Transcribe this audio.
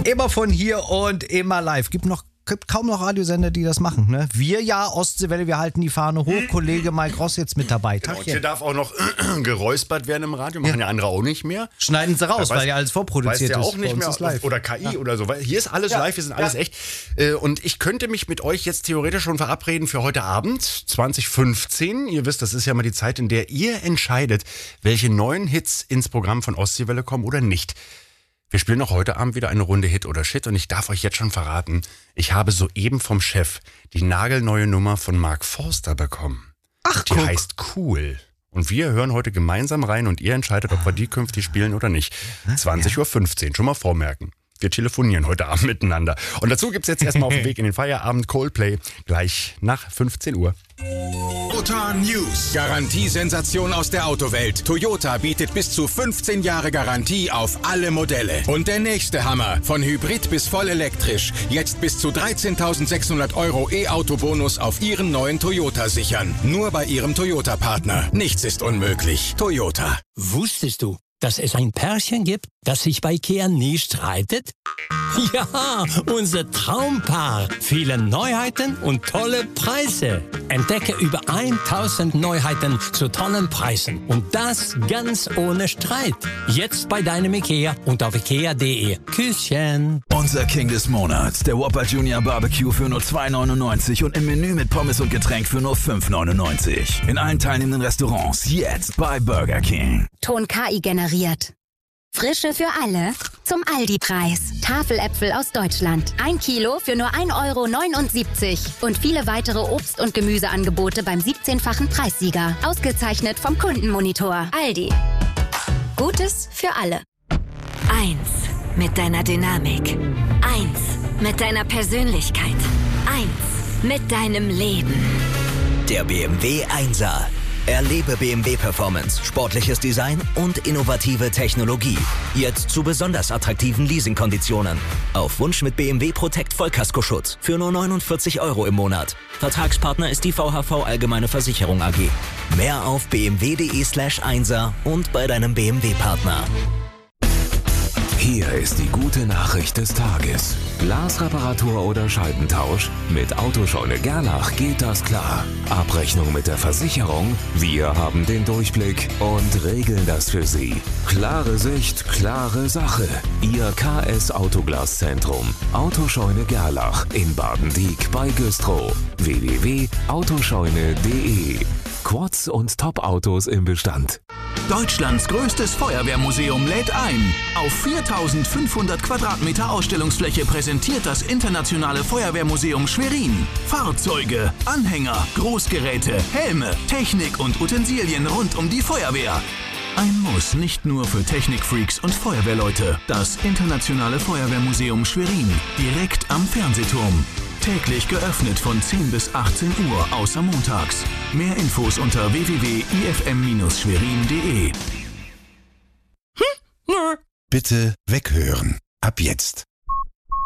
Immer von hier und immer live. Gibt kaum noch Radiosender, die das machen. Ne? Wir ja, Ostseewelle, wir halten die Fahne hoch. Kollege Mike Ross jetzt mit dabei. Genau, und hier darf auch noch geräuspert werden im Radio. Machen ja andere auch nicht mehr. Schneiden sie raus, weil ja alles vorproduziert ist. Auch nicht mehr. Live. Oder KI oder so. Weil hier ist alles live, wir sind alles echt. Und ich könnte mich mit euch jetzt theoretisch schon verabreden für heute Abend, 2015. Ihr wisst, das ist ja mal die Zeit, in der ihr entscheidet, welche neuen Hits ins Programm von Ostseewelle kommen oder nicht. Wir spielen auch heute Abend wieder eine Runde Hit oder Shit und ich darf euch jetzt schon verraten, ich habe soeben vom Chef die nagelneue Nummer von Mark Forster bekommen. Ach, die heißt Cool. Und wir hören heute gemeinsam rein und ihr entscheidet, ob wir die künftig spielen oder nicht. 20.15 Uhr, schon mal vormerken. Wir telefonieren heute Abend miteinander. Und dazu gibt's jetzt erstmal auf dem Weg in den Feierabend Coldplay, gleich nach 15 Uhr. Toyota News. Garantiesensation aus der Autowelt. Toyota bietet bis zu 15 Jahre Garantie auf alle Modelle. Und der nächste Hammer. Von Hybrid bis voll elektrisch. Jetzt bis zu 13.600 € E-Auto-Bonus auf Ihren neuen Toyota sichern. Nur bei Ihrem Toyota-Partner. Nichts ist unmöglich. Toyota. Wusstest du, dass es ein Pärchen gibt, das sich bei IKEA nie streitet? Ja, unser Traumpaar. Viele Neuheiten und tolle Preise. Entdecke über 1000 Neuheiten zu tollen Preisen. Und das ganz ohne Streit. Jetzt bei deinem IKEA und auf ikea.de. Küsschen. Unser King des Monats, der Whopper Junior Barbecue für nur 2,99 und im Menü mit Pommes und Getränk für nur 5,99. In allen teilnehmenden Restaurants jetzt bei Burger King. Ton KI generiert. Frische für alle zum Aldi-Preis. Tafeläpfel aus Deutschland. 1 Kilo für nur 1,79 € und viele weitere Obst- und Gemüseangebote beim 17-fachen Preissieger. Ausgezeichnet vom Kundenmonitor. Aldi. Gutes für alle. 1 mit deiner Dynamik. 1 mit deiner Persönlichkeit. 1 mit deinem Leben. Der BMW 1er. Erlebe BMW Performance, sportliches Design und innovative Technologie. Jetzt zu besonders attraktiven Leasingkonditionen. Auf Wunsch mit BMW Protect Vollkaskoschutz für nur 49 € im Monat. Vertragspartner ist die VHV Allgemeine Versicherung AG. Mehr auf bmw.de/1er und bei deinem BMW-Partner. Hier ist die gute Nachricht des Tages. Glasreparatur oder Scheibentausch? Mit Autoscheune Gerlach geht das klar. Abrechnung mit der Versicherung? Wir haben den Durchblick und regeln das für Sie. Klare Sicht, klare Sache. Ihr KS Autoglaszentrum. Autoscheune Gerlach in Baden-Dieck bei Güstrow. www.autoscheune.de. Quads und Top-Autos im Bestand. Deutschlands größtes Feuerwehrmuseum lädt ein. Auf 4.500 Quadratmeter Ausstellungsfläche präsentiert das Internationale Feuerwehrmuseum Schwerin Fahrzeuge, Anhänger, Großgeräte, Helme, Technik und Utensilien rund um die Feuerwehr. Ein Muss nicht nur für Technikfreaks und Feuerwehrleute. Das Internationale Feuerwehrmuseum Schwerin, direkt am Fernsehturm. Täglich geöffnet von 10 bis 18 Uhr, außer montags. Mehr Infos unter www.ifm-schwerin.de. Bitte weghören. Ab jetzt.